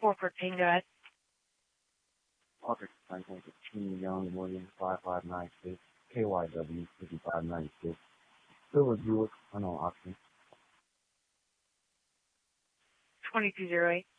4 for Tango. Arthur Franklin, King Young, William 5596, KYW 5596, Silver Buick, unknown option. 2208.